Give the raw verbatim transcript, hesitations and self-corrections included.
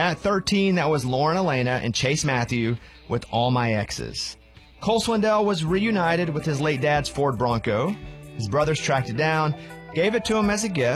At thirteen, that was Lauren Elena and Chase Matthew with All My Exes. Cole Swindell was reunited with his late dad's Ford Bronco. His brothers tracked it down, gave it to him as a gift.